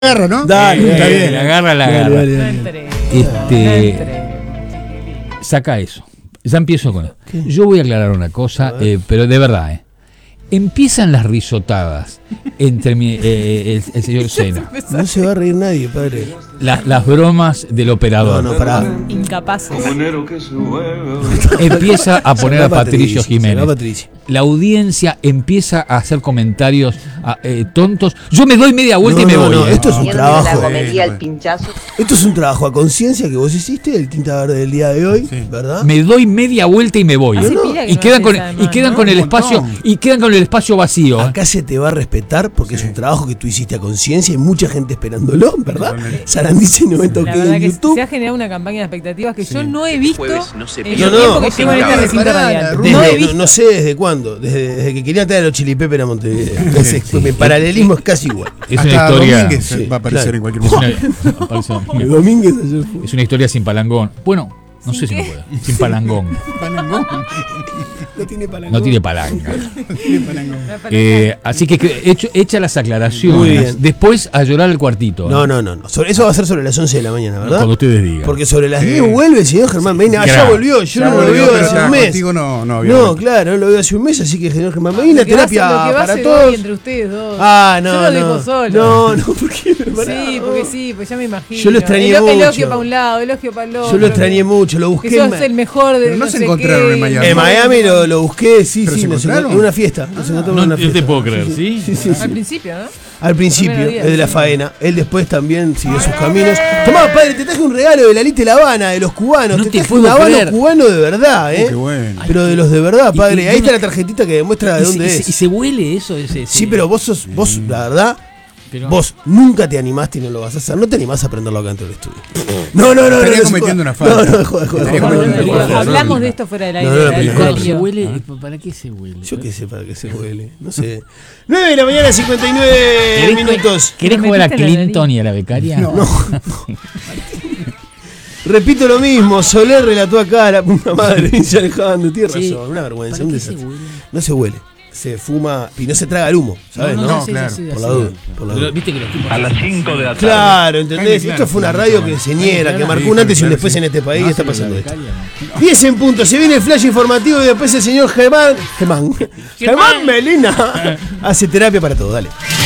agarra, ¿no? Dale, Está bien. la agarra. Dale. Saca eso. Ya empiezo con... Yo voy a aclarar una cosa, pero de verdad, empiezan las risotadas entre el señor Sena. No se va a reír nadie, padre. Las bromas del operador. No, pará. Incapaces. Empieza a poner a Patricio Jiménez. Patricio. La audiencia empieza a hacer comentarios tontos. Yo me doy media vuelta y me voy. No, esto es un trabajo. La comería, el pinchazo. Esto es un trabajo a conciencia que vos hiciste, el Tinta Verde del día de hoy, ¿verdad? Me doy media vuelta y me voy. Y quedan con el espacio vacío. Acá se te va a respetar porque es un trabajo que tú hiciste a conciencia y mucha gente esperándolo, ¿verdad? Sarandí no me toqué La verdad en que YouTube. se ha generado una campaña de expectativas que yo no he visto en el No, tiempo que llevo en este recinto radial. No he visto. No sé desde cuándo, desde que querían traer a los Chili Peppers a Montevideo. El paralelismo es casi igual. Es Hasta una historia. Domínguez va a aparecer en cualquier momento. Domínguez ayer fue. Es una historia sin palangón. Bueno, no sé si me puedo. Sin palangón. No tiene palangón. No tiene palanga. Así que hecha las Muy aclaraciones. bien. Después a llorar al cuartito. No. Eso va a ser sobre las 11 de la mañana, ¿verdad? Cuando ustedes digan. Porque sobre las 10 vuelve el señor Germán Medina. Ya Claro. volvió, yo Ya no lo volvió, veo pero hace está un mes. contigo no había No, vuelto. claro, no lo veo hace un mes, así que el señor Germán Medina, Lo que va a terapia ser para hoy todos. entre ustedes dos. Ah, Yo no, lo dejo solo. No, ¿por qué? Sí, porque ya me imagino. Yo lo extrañé mucho. Elogio para un lado, elogio para el otro. Yo lo extrañé mucho, lo busqué. Que sos el mejor de Pero no se sé encontraron qué. en Miami. En Miami lo busqué, sí, ¿Pero sí, se nos encontraron? en una fiesta. Nos encontramos en una No fiesta. te puedo creer, ¿sí? Sí. Al principio, ¿no? Al principio, Primer día, el de la sí. faena. Él después también siguió sus caminos. Tomá, padre, te traje un regalo de la Lita y La Habana, de los cubanos. No te te traje puedo un habano creer. cubano de verdad, Qué bueno. Pero de los de verdad, padre. Y Ahí yo está no- la tarjetita que demuestra de dónde es. Y se huele eso. Sí, pero vos, la verdad, Pero- vos nunca te animaste y no lo vas a hacer. No te animás a aprenderlo acá dentro del estudio. No. Estaría no, cometiendo joda. una falta. No, joda. Estaría Bueno, cometiendo una falta. hablamos de esto fuera del aire. No, era pero Cuando se necesario. huele, ¿para qué se huele? Yo qué sé para qué se huele. No sé. 9 de la mañana, 59 minutos. ¿Querés ¿Me jugar a metiste en la Clinton y a la becaria? No. Repito lo mismo, Soler relató acá a la puta madre, Vince Alejandro, tiene Sí. razón, una vergüenza, ¿Para un qué se desastre. huele? No se huele, se fuma y no se traga el humo, ¿sabes? No, sí, claro. sí, Por así. la duda, por la duda. Pero Viste que los tipos A las 5 de la tarde. Claro, ¿entendés? Claro, Esto fue una radio que señera, que marcó un Sí, antes y un claro, después sí. en este país, No, está pero la pasando esto. becaria no. 10 en punto, se viene el flash informativo y después el señor Germán Melina hace terapia para todo, dale.